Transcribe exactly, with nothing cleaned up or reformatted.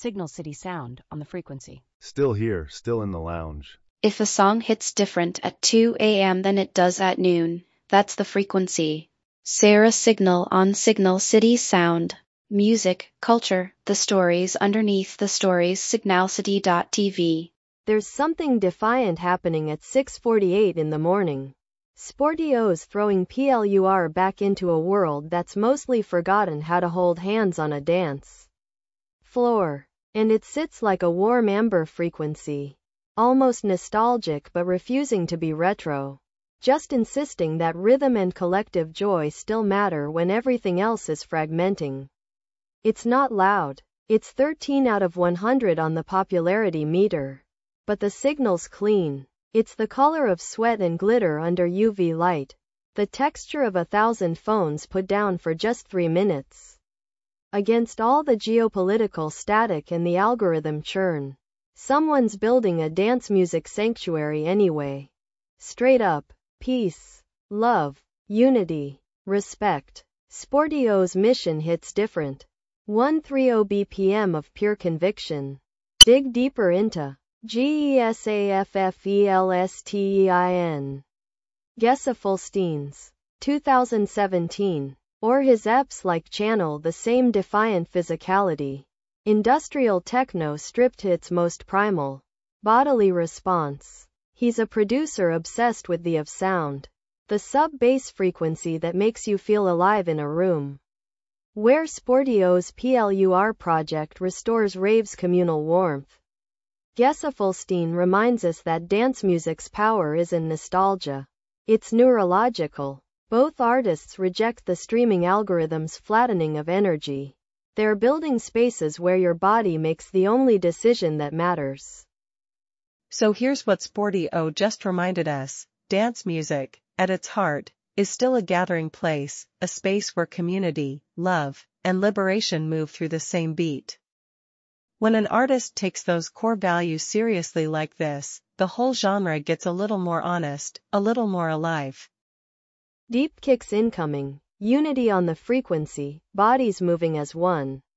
Signal City Sound on the frequency. Still here, still in the lounge. If a song hits different at two a m than it does at noon, that's the frequency. Sarah Signal on Signal City Sound. Music, culture, the stories underneath the stories. signal city dot t v. There's something defiant happening at six forty-eight in the morning. Sporty-O's throwing P L U R back into a world that's mostly forgotten how to hold hands on a dance floor. And it sits like a warm amber frequency. Almost nostalgic but refusing to be retro. Just insisting that rhythm and collective joy still matter when everything else is fragmenting. It's not loud. It's thirteen out of one hundred on the popularity meter. But the signal's clean. It's the color of sweat and glitter under U V light. The texture of a thousand phones put down for just three minutes. Against all the geopolitical static and the algorithm churn. Someone's building a dance music sanctuary anyway. Straight up. Peace. Love. Unity. Respect. Sporty-O's mission hits different. one hundred thirty B P M of pure conviction. Dig deeper into Gesaffelstein. Gesaffelsteins. two thousand seventeen. Or his eps like channel the same defiant physicality. Industrial techno stripped to its most primal bodily response. He's a producer obsessed with the of sound. The sub-bass frequency that makes you feel alive in a room. Where Sporty-O's P L U R project restores rave's communal warmth. Gesaffelstein reminds us that dance music's power isn't nostalgia. It's neurological. Both artists reject the streaming algorithm's flattening of energy. They're building spaces where your body makes the only decision that matters. So here's what Sporty-O just reminded us. Dance music, at its heart, is still a gathering place, a space where community, love, and liberation move through the same beat. When an artist takes those core values seriously like this, the whole genre gets a little more honest, a little more alive. Deep kicks incoming, unity on the frequency, bodies moving as one.